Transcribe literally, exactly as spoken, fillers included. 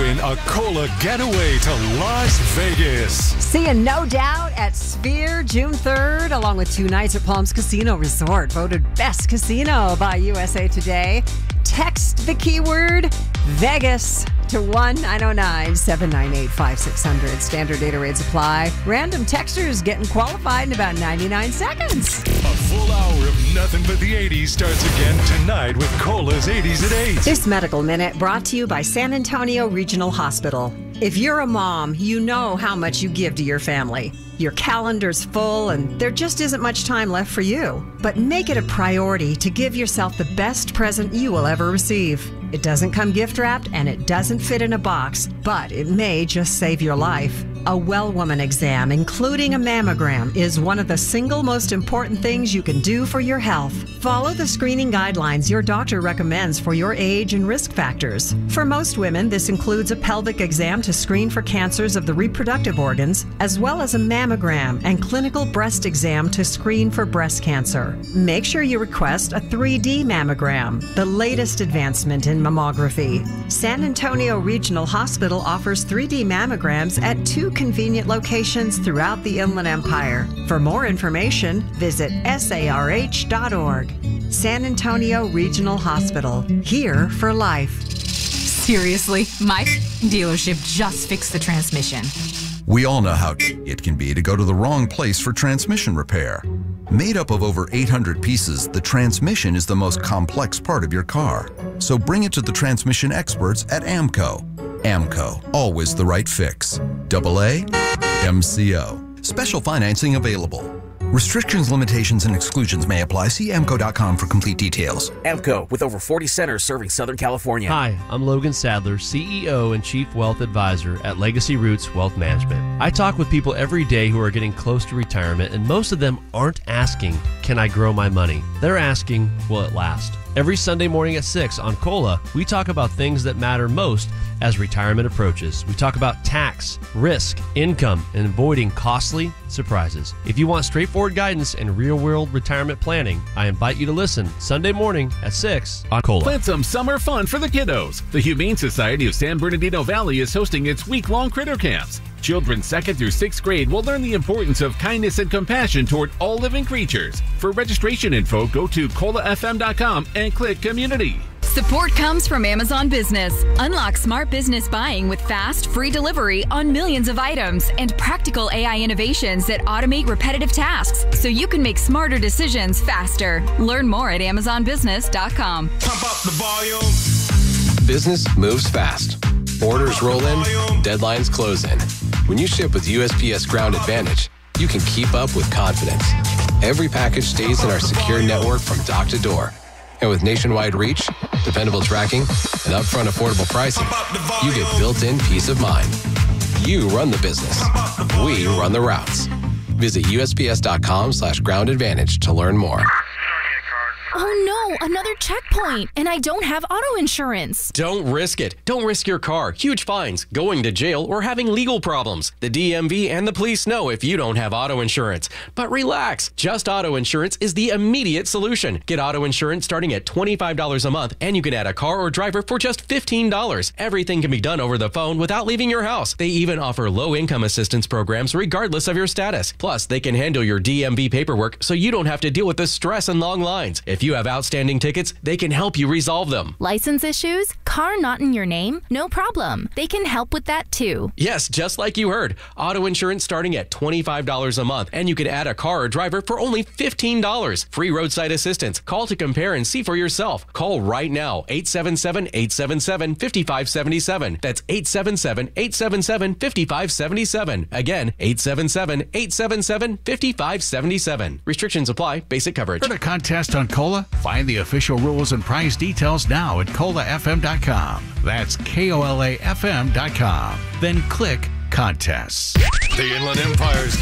win a Cola getaway to Las Vegas. Seeing No Doubt at Sphere June third, along with two nights at Palms Casino Resort, voted Best Casino by U S A Today. Text the keyword Vegas to one nine oh nine, seven nine eight, five six zero zero. Standard data rates apply. Random texters getting qualified in about ninety-nine seconds. A full hour of nothing but the eighties starts again tonight with Cola's eighties at eight. This Medical Minute brought to you by San Antonio Regional Hospital. If you're a mom, you know how much you give to your family. Your calendar's full and there just isn't much time left for you. But make it a priority to give yourself the best present you will ever receive. It doesn't come gift wrapped and it doesn't fit in a box, but it may just save your life. A Well Woman exam, including a mammogram, is one of the single most important things you can do for your health. Follow the screening guidelines your doctor recommends for your age and risk factors. For most women, this includes a pelvic exam to screen for cancers of the reproductive organs, as well as a mammogram and clinical breast exam to screen for breast cancer. Make sure you request a three D mammogram, the latest advancement in mammography. San Antonio Regional Hospital offers three D mammograms at two convenient locations throughout the Inland Empire. For more information, visit S A R H dot org. San Antonio Regional Hospital, here for life. Seriously, my dealership just fixed the transmission. We all know how it can be to go to the wrong place for transmission repair. Made up of over eight hundred pieces, the transmission is the most complex part of your car. So bring it to the transmission experts at AMCO. AMCO, always the right fix. Double A, M C O. Special financing available. Restrictions, limitations, and exclusions may apply. See A M C O dot com for complete details. AMCO, with over forty centers serving Southern California. Hi, I'm Logan Sadler, C E O and Chief Wealth Advisor at Legacy Roots Wealth Management. I talk with people every day who are getting close to retirement, and most of them aren't asking, can I grow my money? They're asking, will it last? Every Sunday morning at six on Cola, we talk about things that matter most as retirement approaches. We talk about tax, risk, income, and avoiding costly surprises. If you want straightforward guidance and real-world retirement planning, I invite you to listen Sunday morning at six on Cola. Plan some summer fun for the kiddos. The Humane Society of San Bernardino Valley is hosting its week-long critter camps. Children second through sixth grade will learn the importance of kindness and compassion toward all living creatures. For registration info, go to cola f m dot com and click Community. Support comes from Amazon Business. Unlock smart business buying with fast, free delivery on millions of items and practical A I innovations that automate repetitive tasks so you can make smarter decisions faster. Learn more at amazon business dot com. Pump up the volume. Business moves fast. Orders roll in, deadlines close in. When you ship with U S P S Ground Advantage, you can keep up with confidence. Every package stays in our secure network from dock to door. And with nationwide reach, dependable tracking, and upfront affordable pricing, you get built-in peace of mind. You run the business. We run the routes. Visit U S P S dot com slash ground advantage to learn more. Oh no, another checkpoint, and I don't have auto insurance. Don't risk it. Don't risk your car, huge fines, going to jail, or having legal problems. The D M V and the police know if you don't have auto insurance. But relax, Just Auto Insurance is the immediate solution. Get auto insurance starting at twenty-five dollars a month, and you can add a car or driver for just fifteen dollars. Everything can be done over the phone without leaving your house. They even offer low-income assistance programs regardless of your status. Plus, they can handle your D M V paperwork so you don't have to deal with the stress and long lines. If you have outstanding tickets, they can help you resolve them. License issues? Car not in your name? No problem. They can help with that too. Yes, just like you heard. Auto insurance starting at twenty-five dollars a month, and you can add a car or driver for only fifteen dollars. Free roadside assistance. Call to compare and see for yourself. Call right now, eight seven seven, eight seven seven, five five seven seven. That's eight seven seven, eight seven seven, five five seven seven. Again, eight seven seven, eight seven seven, five five seven seven. Restrictions apply. Basic coverage. Heard a contest on Cola? Find the official rules and prize details now at cola f m dot com. That's K O L A F M dot com. Then click Contests. The Inland Empire's